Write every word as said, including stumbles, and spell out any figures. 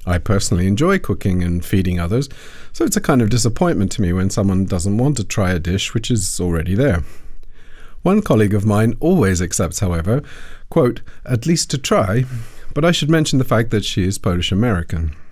I personally enjoy cooking and feeding others, so it's a kind of disappointment to me when someone doesn't want to try a dish which is already there. One colleague of mine always accepts, however, quote, at least to try, but I should mention the fact that she is Polish American.